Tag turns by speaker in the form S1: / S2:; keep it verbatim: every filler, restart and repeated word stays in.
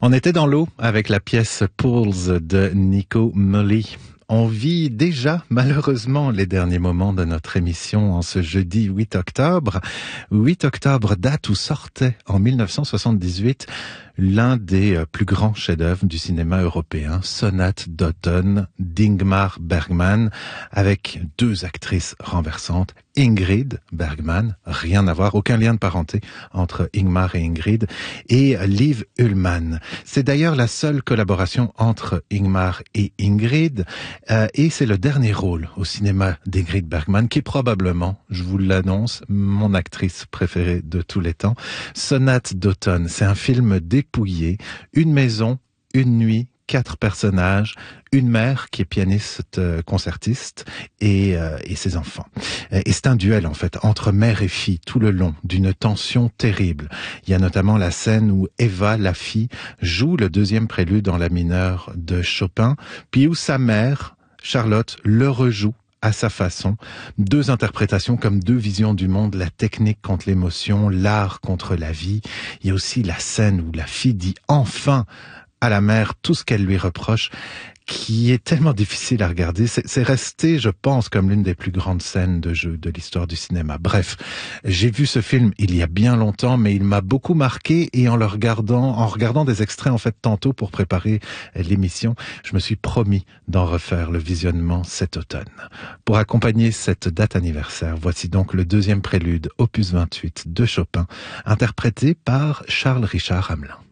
S1: On était dans l'eau avec la pièce Pools de Nico Muller. On vit déjà, malheureusement, les derniers moments de notre émission en ce jeudi huit octobre. huit octobre, date où sortait en mille neuf cent soixante-dix-huit l'un des plus grands chefs-d'œuvre du cinéma européen, Sonate d'automne d'Ingmar Bergman, avec deux actrices renversantes. Ingrid Bergman, rien à voir, aucun lien de parenté entre Ingmar et Ingrid, et Liv Ullmann. C'est d'ailleurs la seule collaboration entre Ingmar et Ingrid, euh, et c'est le dernier rôle au cinéma d'Ingrid Bergman, qui est probablement, je vous l'annonce, mon actrice préférée de tous les temps. Sonate d'automne, c'est un film dépouillé, une maison, une nuit, quatre personnages, une mère qui est pianiste euh, concertiste et, euh, et ses enfants. Et c'est un duel en fait entre mère et fille tout le long, d'une tension terrible. Il y a notamment la scène où Eva, la fille, joue le deuxième prélude en la mineure de Chopin, puis où sa mère, Charlotte, le rejoue à sa façon. Deux interprétations comme deux visions du monde, la technique contre l'émotion, l'art contre la vie. Il y a aussi la scène où la fille dit enfin à la mère tout ce qu'elle lui reproche, qui est tellement difficile à regarder. C'est, c'est resté, je pense, comme l'une des plus grandes scènes de jeu de l'histoire du cinéma. Bref, j'ai vu ce film il y a bien longtemps, mais il m'a beaucoup marqué, et en le regardant, en regardant des extraits en fait tantôt pour préparer l'émission, je me suis promis d'en refaire le visionnement cet automne. Pour accompagner cette date anniversaire, voici donc le deuxième prélude, opus vingt-huit de Chopin, interprété par Charles Richard Hamelin.